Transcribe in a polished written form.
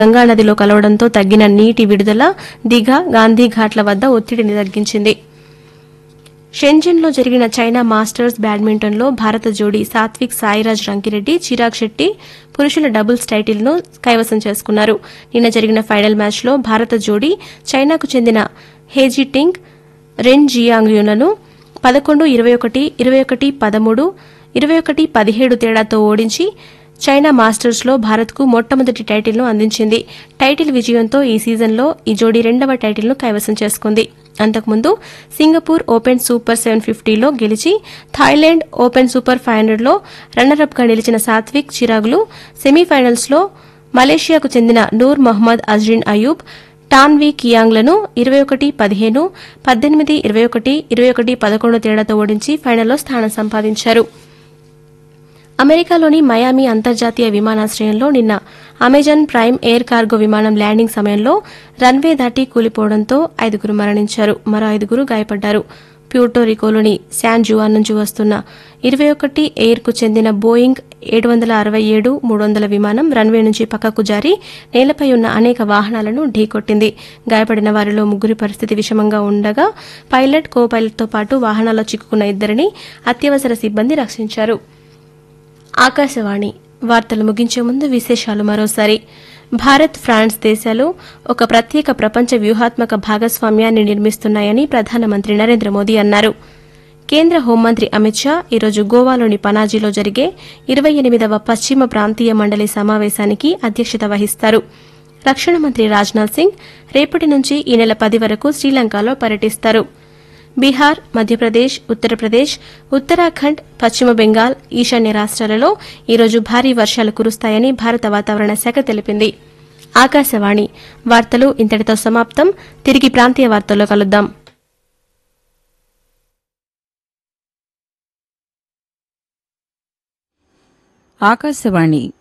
గంగా నదిలో కలవడంతో తగ్గిన నీటి విడుదల దిఘా గాంధీ ఘాట్ల వద్ద ఒత్తిడిని తగ్గించింది. షెంజన్లో జరిగిన చైనా మాస్టర్స్ బ్యాడ్మింటన్లో భారత జోడీ సాత్విక్ సాయిరాజ్ రంకిరెడ్డి చిరాగ్ శెట్టి పురుషుల డబుల్స్ టైటిల్ను కైవసం చేసుకున్నారు. నిన్న జరిగిన ఫైనల్ మ్యాచ్లో భారత జోడీ చైనాకు చెందిన హేజిటింగ్ రెన్ జియాంగ్యులను 11-21, 21-13, 21-17 తేడాతో ఓడించి చైనా మాస్టర్స్లో భారత్కు మొట్టమొదటి టైటిల్ను అందించింది. టైటిల్ విజయంతో ఈ సీజన్లో ఈ జోడీ రెండవ టైటిల్ను కైవసం చేసుకుంది. అంతకుముందు సింగపూర్ ఓపెన్ సూపర్ 750లో గెలిచి థాయిలాండ్ ఓపెన్ సూపర్ 500లో రన్నరప్గా నిలిచిన సాత్విక్ చిరాగ్లు సెమీఫైనల్స్లో మలేషియాకు చెందిన నూర్ మొహమ్మద్ అజ్రిన్ అయూబ్ టాన్వీ కియాంగ్లను 21-15, 18-21, 21-11 తేడాతో ఓడించి ఫైనల్లో స్థానం సంపాదించారు. అమెరికాలోని మయామి అంతర్జాతీయ విమానాశ్రయంలో నిన్న అమెజాన్ ప్రైమ్ ఎయిర్ కార్గో విమానం ల్యాండింగ్ సమయంలో రన్వే దాటి కూలిపోవడంతో 5 మరణించారు. మరో 5 గాయపడ్డారు. ప్యూర్టోరికోలోని శాన్ జువాన్ నుంచి వస్తున్న 21 ఎయిర్కు చెందిన బోయింగ్ 767-300 విమానం రన్వే నుంచి పక్కకు జారి నేలపై ఉన్న అనేక వాహనాలను ఢీకొట్టింది. గాయపడిన వారిలో 3 పరిస్థితి విషమంగా ఉండగా పైలట్, కో పైలట్తో పాటు వాహనాల్లో చిక్కుకున్న 2 అత్యవసర సిబ్బంది రక్షించారు. ఆకాశవాణి వార్తలు ముగించే ముందు విశేషాలు మరోసారి. భారత్, ఫ్రాన్స్ దేశాలు ఒక ప్రత్యేక ప్రపంచ వ్యూహాత్మక భాగస్వామ్యాన్ని నిర్మిస్తున్నాయని ప్రధానమంత్రి నరేంద్ర మోదీ అన్నారు. కేంద్ర హోంమంత్రి అమిత్ షా ఈరోజు గోవాలోని పనాజీలో జరిగే 28వ పశ్చిమ ప్రాంతీయ మండలి సమావేశానికి అధ్యక్షత వహిస్తారు. రక్షణ మంత్రి రాజ్నాథ్ సింగ్ రేపటి నుంచి ఈ నెల 10 వరకు శ్రీలంకలో పర్యటిస్తారు. బీహార్, మధ్యప్రదేశ్, ఉత్తరప్రదేశ్, ఉత్తరాఖండ్, పశ్చిమ బెంగాల్, ఈశాన్య రాష్ట్రాలలో ఈరోజు భారీ వర్షాలు కురుస్తాయని భారత వాతావరణ శాఖ తెలిపింది. ఆకాశవాణి వార్తలు ఇంతటితో సమాప్తం. తిరిగి ప్రాంతీయ వార్తల్లో కలుద్దాం. ఆకాశవాణి